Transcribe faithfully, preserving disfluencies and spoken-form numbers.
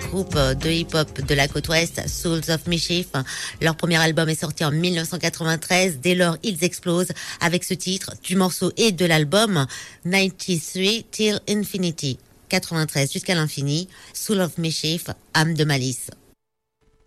groupe de hip-hop de la côte ouest, Souls of Mischief. Leur premier album est sorti en dix-neuf cent quatre-vingt-treize. Dès lors, ils explosent avec ce titre du morceau et de l'album quatre-vingt-treize Till Infinity. quatre-vingt-treize jusqu'à l'infini. Soul of Mischief, âme de malice.